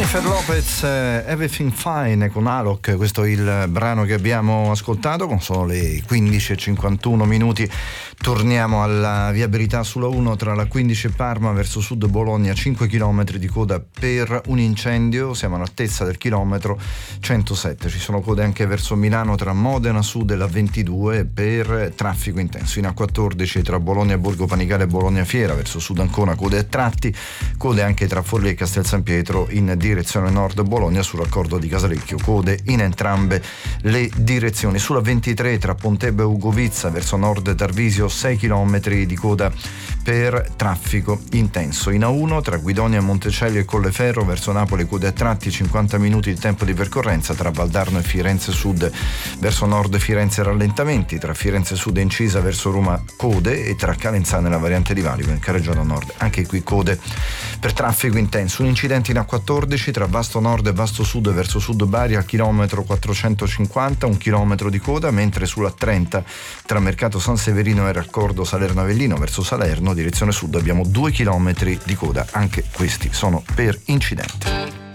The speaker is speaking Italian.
Jennifer Lopez, Everything Fine con Alok, questo è il brano che abbiamo ascoltato. Sono le 15:51 minuti. Torniamo alla viabilità sulla 1 tra la 15 e Parma verso sud Bologna, 5 km di coda per un incendio, siamo all'altezza del chilometro 107. Ci sono code anche verso Milano tra Modena Sud e la 22 per traffico intenso. In A14 tra Bologna Borgo Panigale e Bologna Fiera verso sud Ancona, code a tratti, code anche tra Forlì e Castel San Pietro in direzione nord Bologna sul raccordo di Casalecchio, code in entrambe le direzioni. Sulla 23 tra Pontebbe e Ugovizza verso nord Tarvisio, 6 km di coda per traffico intenso. In A1 tra Guidonia e Montecelio e Colleferro verso Napoli, code a tratti, 50 minuti di tempo di percorrenza. Tra Valdarno e Firenze Sud verso nord Firenze rallentamenti, tra Firenze Sud e Incisa verso Roma code, e tra Calenzano e la variante di Valico in Carreggiano Nord anche qui code per traffico intenso. Un incidente in A14 tra Vasto Nord e Vasto Sud verso sud Bari al chilometro 450, 1 chilometro di coda, mentre sulla 30 tra Mercato San Severino e raccordo Salerno-Avellino verso Salerno direzione sud abbiamo 2 chilometri di coda, anche questi sono per incidente.